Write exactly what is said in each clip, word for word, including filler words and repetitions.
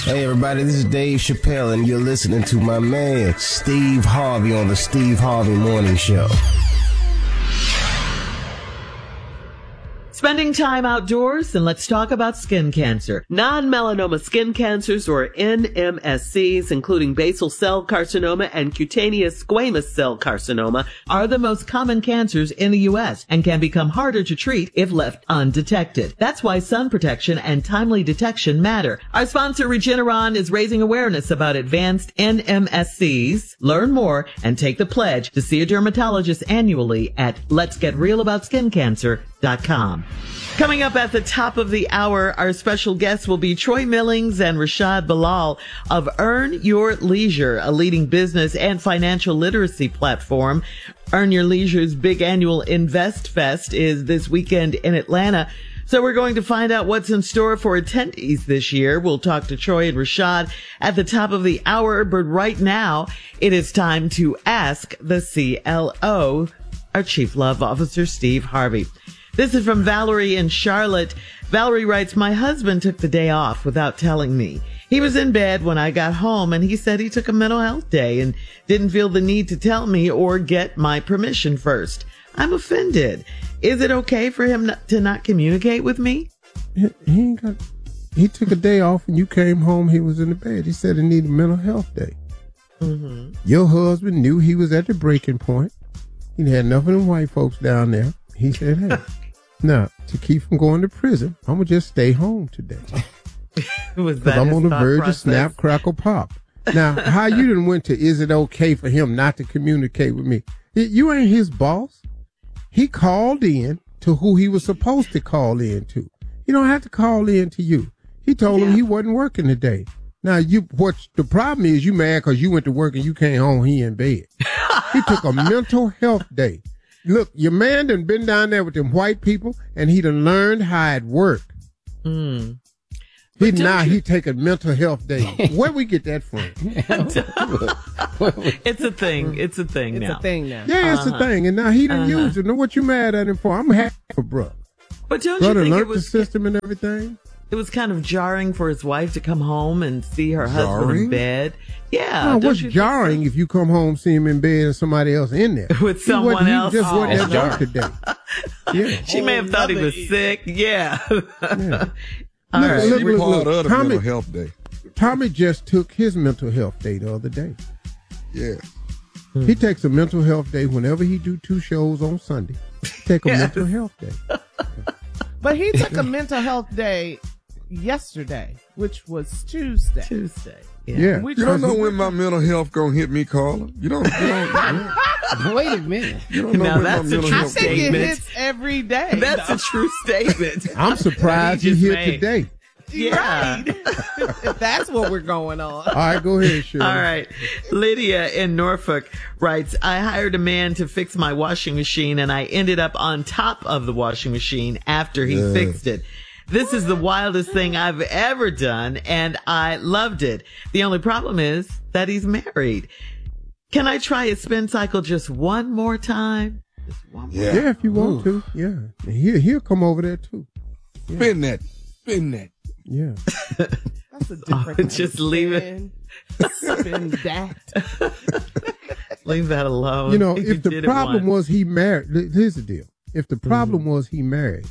Hey everybody, this is Dave Chappelle and you're listening to my man Steve Harvey on the Steve Harvey Morning Show. Spending time outdoors, and let's talk about skin cancer. Non-melanoma skin cancers, or N M S Cs, including basal cell carcinoma and cutaneous squamous cell carcinoma, are the most common cancers in the U S and can become harder to treat if left undetected. That's why sun protection and timely detection matter. Our sponsor, Regeneron, is raising awareness about advanced N M S Cs. Learn more and take the pledge to see a dermatologist annually at lets get real about skin cancer dot com. Coming up at the top of the hour, our special guests will be Troy Millings and Rashad Bilal of Earn Your Leisure, a leading business and financial literacy platform. Earn Your Leisure's big annual Invest Fest is this weekend in Atlanta. So we're going to find out what's in store for attendees this year. We'll talk to Troy and Rashad at the top of the hour, but right now it is time to ask the C L O, our Chief Love Officer, Steve Harvey. This is from Valerie in Charlotte. Valerie writes, my husband took the day off without telling me. He was in bed when I got home and he said he took a mental health day and didn't feel the need to tell me or get my permission first. I'm offended. Is it okay for him not, to not communicate with me? He, he ain't got, he took a day off and you came home, he was in the bed. He said he needed a mental health day. Mm-hmm. Your husband knew he was at the breaking point. He had enough of them white folks down there. He said, hey. Now, to keep from going to prison, I'm going to just stay home today. Was that I'm on the verge process? of snap, crackle, pop. Now, how you done went to, is it okay for him not to communicate with me? You ain't his boss. He called in to who he was supposed to call in to. You don't have to call in to you. He told yeah. him he wasn't working today. Now, you, what the problem is, you mad because you went to work and you came home, he in bed. He took a mental health day. Look, your man done been down there with them white people, and he done learned how it work. Mm. He now you... he take a mental health day. Where we get that from? It's a thing. It's a thing it's now. It's a thing now. Yeah, it's uh-huh. a thing, and now he done uh-huh. used it. Know what you mad at him for? I'm happy for bro. But don't Brother you think learned it was the system and everything? It was kind of jarring for his wife to come home and see her husband jarring? in bed. Yeah. No, what's jarring so? If you come home, see him in bed and somebody else in there? With someone he else? He just oh, wasn't at work today. Yeah. She may have thought he was sick. Yeah. yeah. All look, right. look, look, look, look. Tommy, mental health day. Tommy just took his mental health day the other day. Yeah. Hmm. He takes a mental health day whenever he do two shows on Sunday. Take a yes. mental health day. But he took a mental health day yesterday, which was Tuesday. Tuesday. Yeah. yeah. You don't know when my mental health gonna hit me, Carla. You don't. You don't. Wait a minute. You don't know now when that's my a mental true health I think statement. it hits every day. That's no. a true statement. I'm surprised he here made. today. Yeah. Right. If that's what we're going on. All right, go ahead, Shirley. All right. Lydia in Norfolk writes, I hired a man to fix my washing machine and I ended up on top of the washing machine after he yeah. fixed it. This is the wildest thing I've ever done and I loved it. The only problem is that he's married. Can I try a spin cycle just one more time? Just one more yeah. time. yeah, if you want Ooh. to. Yeah. He'll, he'll come over there too. Yeah. Spin that. Spin that. Yeah. That's a different oh, just leave it. Spin that. Leave that alone. You know, if the problem was he married, here's the deal. If the problem mm-hmm. was he married,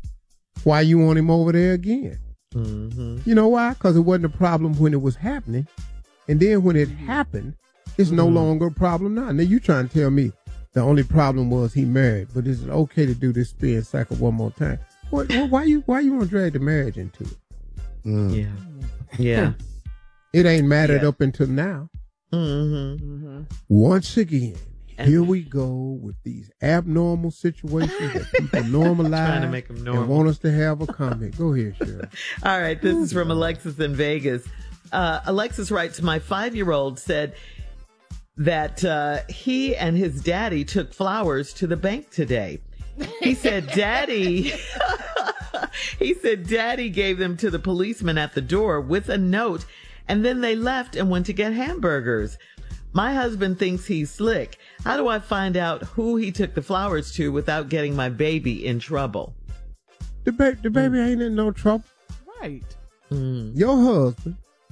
why you want him over there again? Mm-hmm. You know why? Because it wasn't a problem when it was happening. And then when it happened, it's mm-hmm. no longer a problem now. Now you trying to tell me the only problem was he married, but is it okay to do this spin cycle one more time? What, why you why you want to drag the marriage into it? Mm. Yeah. Yeah. It ain't mattered yeah. up until now. Mm-hmm. Mm-hmm. Once again, and here we go with these abnormal situations that people normalize trying to make them normal. And want us to have a comment. Go ahead, Shirley. All right. This is from Alexis in Vegas. Uh, Alexis writes, my five-year-old said that uh, he and his daddy took flowers to the bank today. He said, Daddy, he said, Daddy gave them to the policeman at the door with a note, and then they left and went to get hamburgers. My husband thinks he's slick. How do I find out who he took the flowers to without getting my baby in trouble? The, ba- the baby mm. ain't in no trouble. Right. Mm. Your husband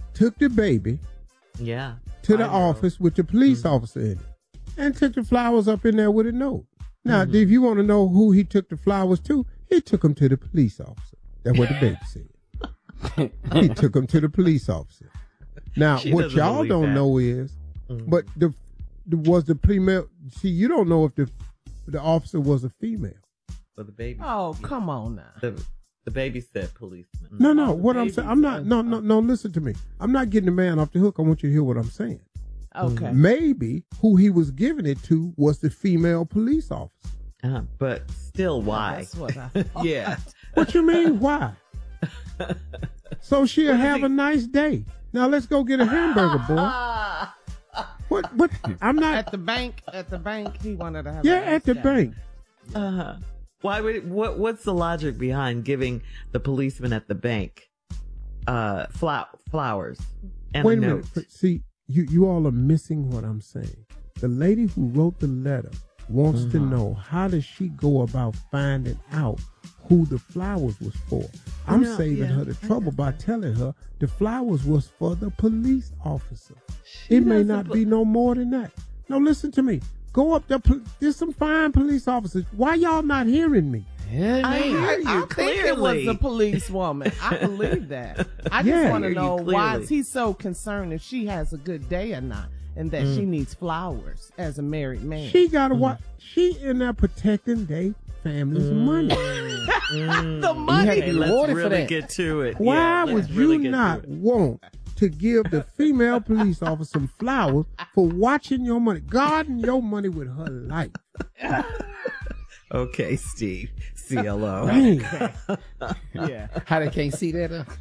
took the baby Yeah. to the I know. office with the police Mm. officer in it and took the flowers up in there with a note. Now, Mm-hmm. if you want to know who he took the flowers to, he took them to the police officer. That's what the baby said. He took them to the police officer. Now, She what doesn't y'all believe don't that. know is, Mm. but the, the was the female. See, you don't know if the the officer was a female. For the baby. Oh, come on now. The, the baby said policeman. No, no. Oh, What I'm baby saying, I'm not. No, no, no. Listen to me. I'm not getting the man off the hook. I want you to hear what I'm saying. Okay. Maybe who he was giving it to was the female police officer. Uh, but still, why? That's what I thought. Yeah. What you mean? Why? So she'll What is have he- a nice day. Now let's go get a hamburger, boy. What? What? I'm not. At the bank, at the bank, he wanted to have. Yeah, a nice at the day. bank. Uh-huh. Why would what what's the logic behind giving the policeman at the bank uh flow, flowers and Wait a a note? minute. See, you you all are missing what I'm saying. The lady who wrote the letter wants to Mm-hmm. know, how does she go about finding out who the flowers was for? I'm No, saving yeah, her the I trouble by telling her the flowers was for the police officer. She It may doesn't not bel- be no more than that. No, listen to me. Go up there. pol- There's some fine police officers. Why y'all not hearing me? Yeah, I man. hear I, you I think it was clearly. the policewoman. I believe that. I just Yeah. want I to hear you know why clearly. is he so concerned if she has a good day or not, and that she needs flowers as a married man. She got to watch. She in there protecting their family's money. the You money. had to Okay, be let's rewarded for really that. get to it. Why Yeah, would let's really you get to not it. want to give the female police officer some flowers for watching your money, guarding your money with her life? Okay, Steve. C L O. Man, Yeah, How they can't see that? Uh?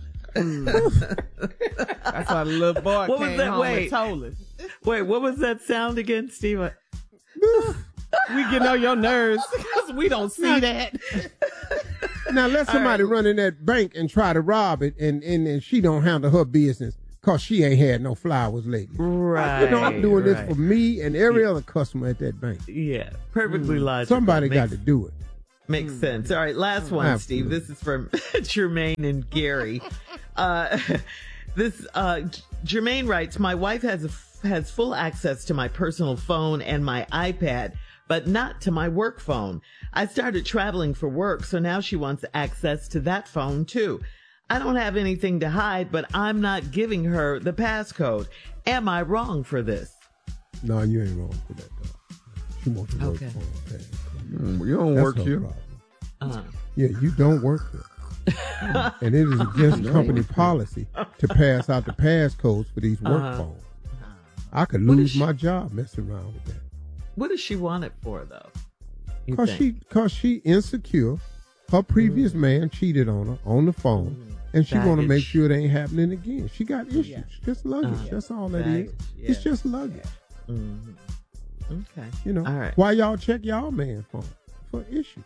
that's why the little boy What was came that? home Wait. and told us. Wait, what was that sound again, Steve? I- We get on your nerves because we don't see that. now let somebody run in that bank and try to rob it, and, and, and she don't handle her business because she ain't had no flowers lately. Right. You know, I'm doing right. this for me and every other customer at that bank. Yeah, perfectly logical. Somebody got Makes- to do it. Makes sense. All right, last one, Steve. Absolutely. This is from Jermaine and Gary. Uh, this uh, Jermaine writes, "My wife has a, has full access to my personal phone and my iPad, but not to my work phone. I started traveling for work, so now she wants access to that phone too. I don't have anything to hide, but I'm not giving her the passcode. Am I wrong for this?" No, you ain't wrong for that, dog. She wants to work Okay. for her pay. Mm, You don't That's work her here. problem. Uh, Yeah, you don't work here. And it is against company policy to pass out the passcodes for these work Uh-huh. phones. I could What lose is she- my job messing around with that. what does she want it for, though? You Cause think? she, cause she insecure. Her previous man cheated on her on the phone, and she want to make Baggage. sure it ain't happening again. She got issues, Yeah. just luggage. Uh, That's all that baggage, is. yeah. It's just luggage. Mhm. Okay. You know. All right. Why y'all check y'all man phone for issues?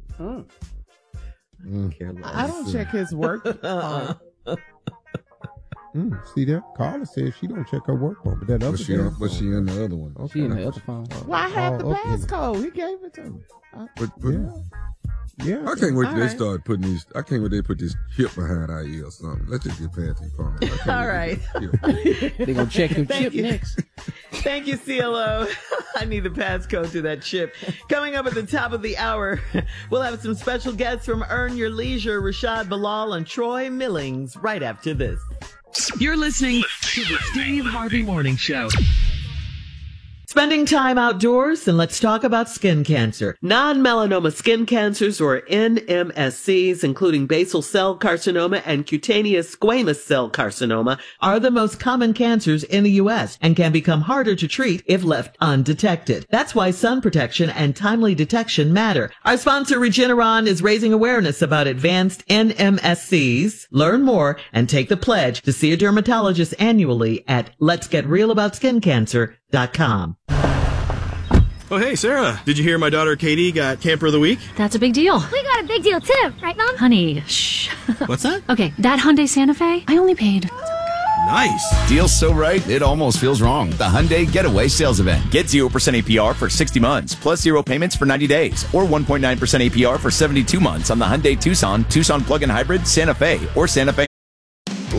Care less. I don't check his work. Uh-uh. phone. Mm, see that? Carla says she don't check her work phone, but that other But she, damn but she phone- in the other one. Okay. She in the other phone. Well, I have the Oh, okay. passcode. He gave it to me. I- But, but Yeah. Yeah. I can't wait till All they right. start putting these. I can't wait till they put this chip behind our ear or something. Let's just get past these phones. I can't All wait right. till this chip. They gonna check your Thank chip you. next. Thank you, C L O. I need the passcode to that chip. Coming up at the top of the hour, we'll have some special guests from Earn Your Leisure, Rashad Bilal and Troy Millings, right after this. You're listening to the Steve Harvey Morning Show. Spending time outdoors, and let's talk about skin cancer. Non-melanoma skin cancers, or N M S Cs, including basal cell carcinoma and cutaneous squamous cell carcinoma, are the most common cancers in the U S and can become harder to treat if left undetected. That's why sun protection and timely detection matter. Our sponsor, Regeneron, is raising awareness about advanced N M S Cs. Learn more and take the pledge to see a dermatologist annually at lets get real about skin cancer dot com. Oh, hey, Sarah. Did you hear my daughter Katie got Camper of the Week? That's a big deal. We got a big deal too, right, Mom? Honey, shh. What's that? Okay, that Hyundai Santa Fe, I only paid. Nice. Deal's so right, it almost feels wrong. The Hyundai Getaway Sales Event. Get zero percent A P R for sixty months, plus zero payments for ninety days, or one point nine percent A P R for seventy-two months on the Hyundai Tucson, Tucson Plug-in Hybrid, Santa Fe, or Santa Fe.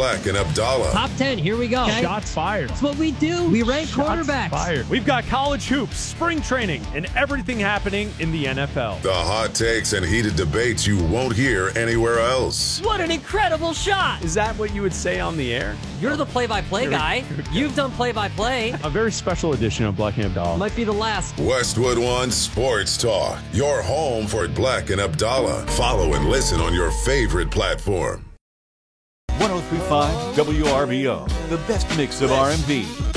Black and Abdallah. Top ten, here we go. Okay. Shots fired. That's what we do. We rank Shots quarterbacks. Fired. We've got college hoops, spring training, and everything happening in the N F L. The hot takes and heated debates you won't hear anywhere else. What an incredible shot. Is that what you would say on the air? You're the play-by-play guy. You've done play-by-play. A very special edition of Black and Abdallah. Might be the last. Westwood One Sports Talk. Your home for Black and Abdallah. Follow and listen on your favorite platform. one oh three point five W R B O, the best mix of R and B,